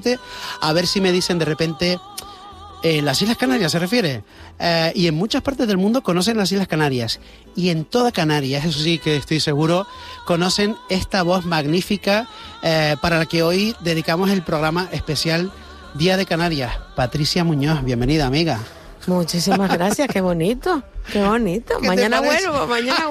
A ver si me dicen de repente... las Islas Canarias se refiere. Y en muchas partes del mundo conocen las Islas Canarias. Y en toda Canarias, eso sí que estoy seguro, conocen esta voz magnífica para la que hoy dedicamos el programa especial Día de Canarias. Patricia Muñoz, bienvenida, amiga. Muchísimas gracias, qué bonito, qué bonito. Mañana vuelvo.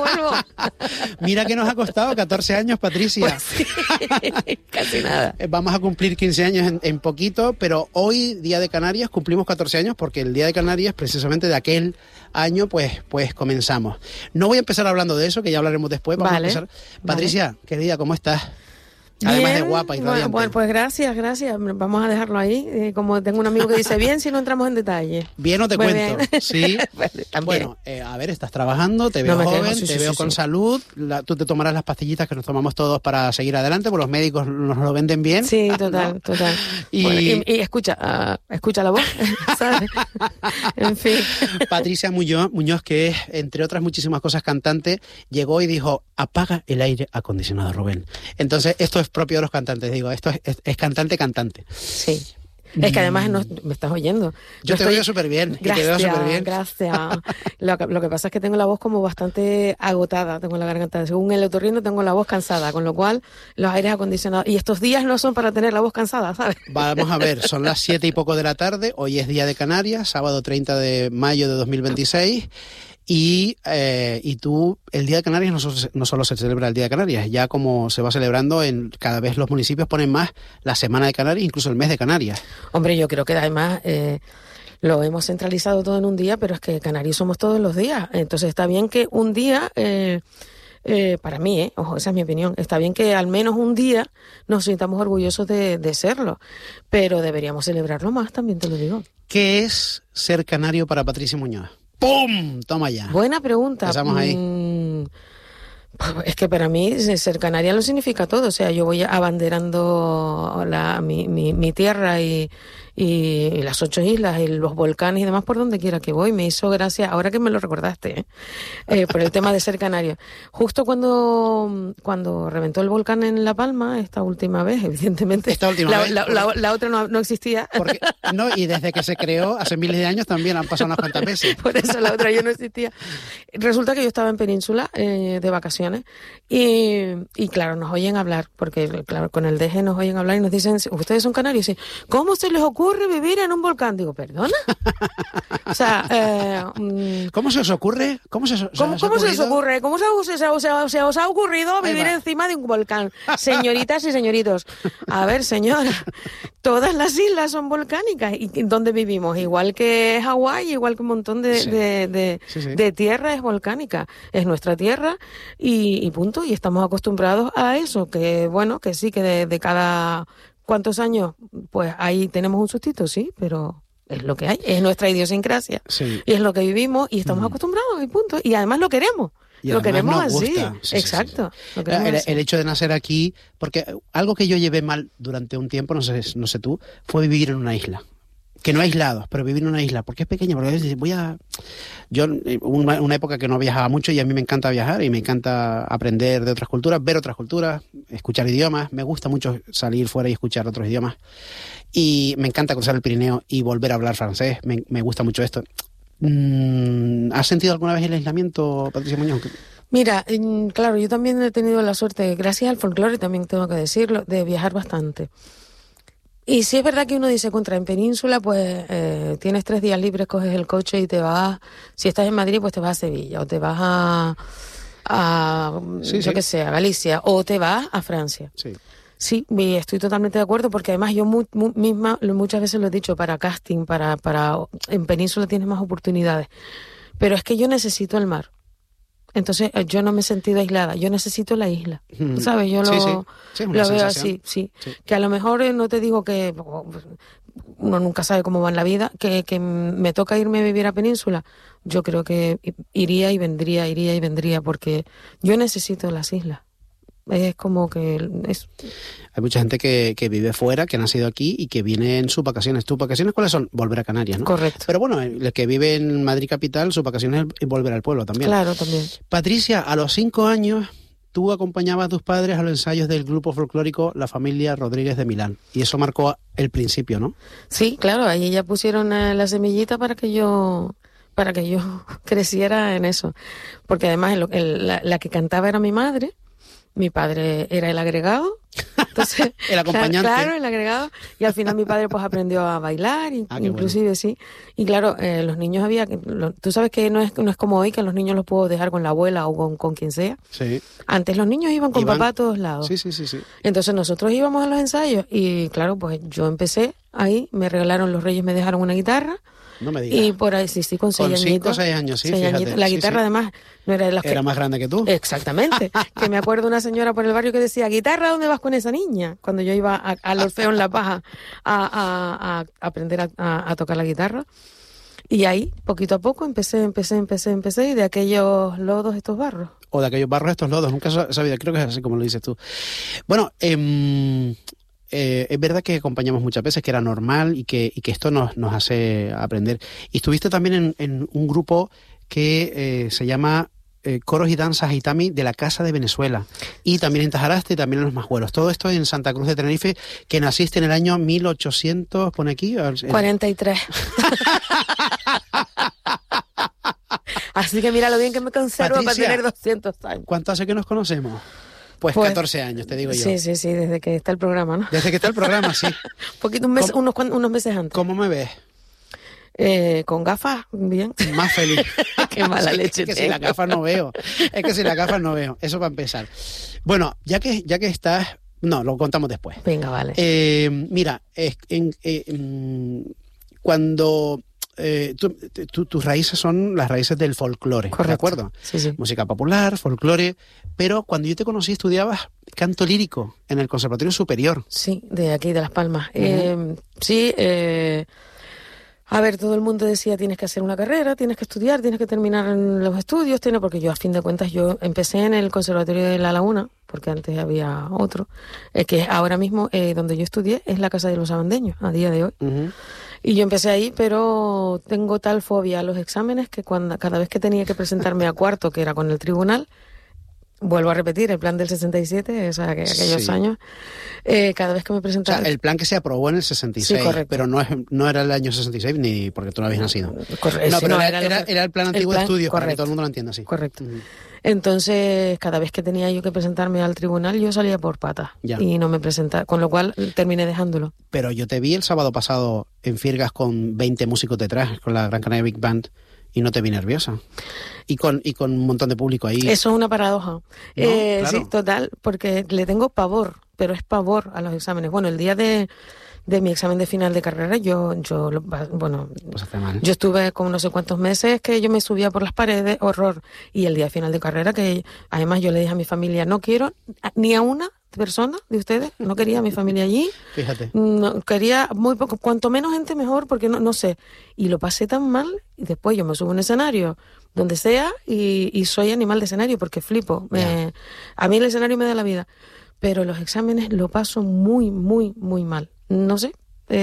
Mira que nos ha costado 14 años, Patricia. Pues sí, casi nada. Vamos a cumplir 15 años en poquito, pero hoy, Día de Canarias, cumplimos 14 años porque el Día de Canarias, precisamente de aquel año, pues comenzamos. No voy a empezar hablando de eso, que ya hablaremos después. Vamos a empezar. Patricia, querida, ¿cómo estás? Además de guapa y radiante. Bueno, pues gracias. Vamos a dejarlo ahí. Como tengo un amigo que dice, bien si no entramos en detalle. Bien, no te cuento. Bien. Sí. Bueno, a ver, estás trabajando, te veo joven, te veo con salud. Tú te tomarás las pastillitas que nos tomamos todos para seguir adelante, porque los médicos nos lo venden bien. Sí, total. Y escucha la voz, ¿sabes? En fin. Patricia Muñoz, que es, entre otras muchísimas cosas, cantante, llegó y dijo, apaga el aire acondicionado, Rubén. Entonces, esto es propio de los cantantes, digo, esto es cantante. Sí. Es que además me estás oyendo. Yo te oigo súper bien. Gracias. Lo que pasa es que tengo la voz como bastante agotada, tengo la garganta. Según el otorrino tengo la voz cansada, con lo cual los aires acondicionados... Y estos días no son para tener la voz cansada, ¿sabes? Vamos a ver, son las 7 y poco de la tarde, hoy es Día de Canarias, sábado 30 de mayo de 2026... Y tú, el Día de Canarias no solo se celebra el Día de Canarias, ya como se va celebrando, cada vez los municipios ponen más la Semana de Canarias, incluso el mes de Canarias. Hombre, yo creo que además lo hemos centralizado todo en un día, pero es que canarios somos todos los días. Entonces está bien que un día, para mí, ojo, esa es mi opinión, está bien que al menos un día nos sintamos orgullosos de serlo, pero deberíamos celebrarlo más, también te lo digo. ¿Qué es ser canario para Patricia Muñoz? ¡Pum! Toma ya. Buena pregunta. Empezamos ahí. Es que para mí ser canaria lo significa todo. O sea, yo voy abanderando mi tierra y las 8 islas y los volcanes y demás por donde quiera que voy. Me hizo gracia, ahora que me lo recordaste, por el tema de ser canario. Justo cuando reventó el volcán en La Palma, esta última vez, evidentemente. La otra no existía. Porque, no, y desde que se creó, hace miles de años también han pasado unas cuantas veces. Por eso la otra yo no existía. Resulta que yo estaba en Península de vacaciones y claro, nos oyen hablar, porque claro, con el DG nos oyen hablar y nos dicen, ¿ustedes son canarios? Sí. ¿Cómo se les ocurre vivir en un volcán? Digo, ¿perdona? O sea, ¿cómo se os ocurre? ¿Cómo se les ocurre? ¿Cómo se os ha ocurrido vivir encima de un volcán? Señoritas y señoritos, a ver, señora, todas las islas son volcánicas. ¿Y dónde vivimos? Igual que Hawái, igual que un montón de tierra es volcánica. Es nuestra tierra y punto. Y estamos acostumbrados a eso, que bueno, que sí, que de cada... ¿Cuántos años? Pues ahí tenemos un sustito, sí, pero es lo que hay, es nuestra idiosincrasia. Sí. Y es lo que vivimos y estamos acostumbrados y punto. Y además lo queremos. Y lo queremos así. Sí, exacto. Sí. El hecho de nacer aquí, porque algo que yo llevé mal durante un tiempo, no sé tú, fue vivir en una isla. Que no aislados, pero vivir en una isla, porque es pequeña, porque a veces yo una época que no viajaba mucho y a mí me encanta viajar y me encanta aprender de otras culturas, ver otras culturas, escuchar idiomas, me gusta mucho salir fuera y escuchar otros idiomas y me encanta cruzar el Pirineo y volver a hablar francés, me gusta mucho esto. ¿Has sentido alguna vez el aislamiento, Patricia Muñoz? Mira, claro, yo también he tenido la suerte, gracias al folclore también tengo que decirlo, de viajar bastante. Y sí es verdad que uno dice, en Península, pues tienes 3 días libres, coges el coche y te vas, si estás en Madrid, pues te vas a Sevilla, o te vas a qué sé, a Galicia, o te vas a Francia. Sí, estoy totalmente de acuerdo, porque además yo misma muchas veces lo he dicho, para casting, en Península tienes más oportunidades. Pero es que yo necesito el mar. Entonces yo no me he sentido aislada, yo necesito la isla, ¿sabes? Yo lo veo así, sí. Que a lo mejor no te digo que uno nunca sabe cómo va en la vida, que me toca irme a vivir a Península, yo creo que iría y vendría, porque yo necesito las islas. Es como que... Hay mucha gente que vive fuera, que ha nacido aquí y que viene en sus vacaciones. ¿Tus vacaciones cuáles son? Volver a Canarias, ¿no? Correcto. Pero bueno, el que vive en Madrid capital, sus vacaciones es volver al pueblo también. Claro, también. Patricia, a los 5 años tú acompañabas a tus padres a los ensayos del grupo folclórico La Familia Rodríguez de Milán. Y eso marcó el principio, ¿no? Sí, claro, ahí ya pusieron la semillita para que yo creciera en eso. Porque además la que cantaba era mi madre, mi padre era el agregado. Entonces, el acompañante. Claro, el agregado. Y al final mi padre pues aprendió a bailar, inclusive bueno. Sí. Y claro, los niños tú sabes que no es como hoy, que los niños los puedo dejar con la abuela o con quien sea. Sí. Antes los niños iban con papá a todos lados. Sí. Entonces nosotros íbamos a los ensayos y claro, pues yo empecé ahí, me regalaron los Reyes, me dejaron una guitarra. No me digas. Y por ahí, sí, con 6 añitos. 5 o 6 años, sí, 6 fíjate. Añitos. La guitarra, además, no era de las que... Era más grande que tú. Exactamente. Que me acuerdo una señora por el barrio que decía, ¿guitarra dónde vas con esa niña? Cuando yo iba al Orfeo en La Paja a aprender a tocar la guitarra. Y ahí, poquito a poco, empecé, y de aquellos lodos, estos barros. O de aquellos barros, estos lodos. Nunca he sabido, creo que es así como lo dices tú. Bueno, es verdad que acompañamos muchas veces, que era normal y que esto nos hace aprender. Y estuviste también en un grupo que se llama Coros y Danzas Aitami de la Casa de Venezuela. Y también en Tajaraste y también en Los Majuelos. Todo esto en Santa Cruz de Tenerife, que naciste en el año 1800, pone aquí. 43. Así que mira lo bien que me conservo, Patricia, para tener 200 años. ¿Cuánto hace que nos conocemos? Pues 14 años, te digo yo. Sí, desde que está el programa, ¿no? Desde que está el programa, sí. Unos meses antes. ¿Cómo me ves? Con gafas, bien. Más feliz. Qué mala leche. Es que si las gafas no veo. Eso para empezar. Bueno, ya que estás... No, lo contamos después. Venga, vale. Mira, cuando... tus raíces son las raíces del folclore, correcto, ¿de acuerdo? Sí. Música popular, folclore, pero cuando yo te conocí estudiabas canto lírico en el Conservatorio Superior. Sí, de aquí, de Las Palmas. Uh-huh. A ver, todo el mundo decía, tienes que hacer una carrera, tienes que estudiar, tienes que terminar los estudios, porque yo, a fin de cuentas, yo empecé en el Conservatorio de La Laguna, porque antes había otro, que ahora mismo donde yo estudié es la Casa de los Abandeños, a día de hoy. Uh-huh. Y yo empecé ahí, pero tengo tal fobia a los exámenes que cada vez que tenía que presentarme a cuarto, que era con el tribunal, vuelvo a repetir, el plan del 67, o sea, aquellos años, cada vez que me presentaba... O sea, el plan que se aprobó en el 66, sí, pero no era el año 66, ni porque tú no habías nacido. Correcto. No, pero era el plan antiguo de estudios, correcto, para que todo el mundo lo entienda así. Correcto. Uh-huh. Entonces, cada vez que tenía yo que presentarme al tribunal, yo salía por patas y no me presentaba, con lo cual terminé dejándolo. Pero yo te vi el sábado pasado en Firgas con 20 músicos detrás, con la Gran Canaria Big Band, y no te vi nerviosa. Y con un montón de público ahí. Eso es una paradoja. ¿No? Claro. Sí, total, porque le tengo pavor, pero es pavor a los exámenes. Bueno, el día de mi examen de final de carrera, yo estuve con no sé cuántos meses que yo me subía por las paredes, horror. Y el día de final de carrera, que además yo le dije a mi familia, no quiero ni a una persona de ustedes, no quería a mi familia allí. Fíjate. No, quería muy poco, cuanto menos gente mejor, porque no sé. Y lo pasé tan mal, y después yo me subo a un escenario, donde sea, y soy animal de escenario, porque flipo. A mí el escenario me da la vida. Pero los exámenes lo paso muy, muy, muy mal. No sé,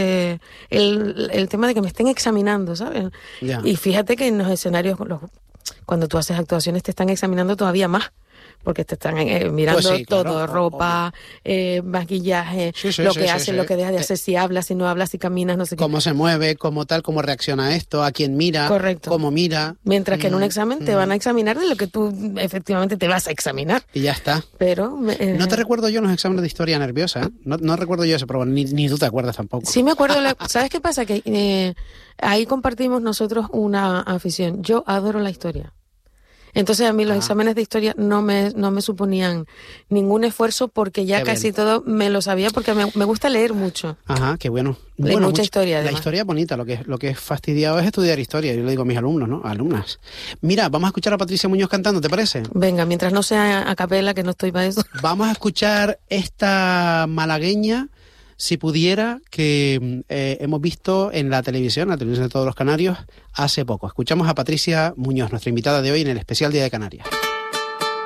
el tema de que me estén examinando, ¿sabes? Yeah. Y fíjate que en los escenarios, cuando tú haces actuaciones, te están examinando todavía más, porque te están mirando pues sí, todo, claro, ropa, maquillaje, lo que haces, lo que dejas de hacer, si hablas, si no hablas, si caminas, no sé qué. Cómo se mueve, cómo reacciona a esto, a quién mira, correcto, cómo mira. Mientras que en un examen te van a examinar de lo que tú efectivamente te vas a examinar. Y ya está. Pero no te recuerdo yo en los exámenes de historia nerviosa, ¿eh? No recuerdo yo eso, pero ni tú te acuerdas tampoco. Sí me acuerdo. ¿Sabes qué pasa? Que ahí compartimos nosotros una afición. Yo adoro la historia. Entonces a mí los exámenes de historia no me suponían ningún esfuerzo, porque ya casi todo me lo sabía, porque me gusta leer mucho. Ajá, qué bueno. Mucha historia, además. La historia es bonita, lo que es fastidiado es estudiar historia. Yo le digo a mis alumnos, ¿no? Alumnas. Mira, vamos a escuchar a Patricia Muñoz cantando, ¿te parece? Venga, mientras no sea a capela, que no estoy para eso. Vamos a escuchar esta malagueña, Si Pudiera, que hemos visto en la televisión de todos los canarios, hace poco. Escuchamos a Patricia Muñoz, nuestra invitada de hoy en el especial Día de Canarias.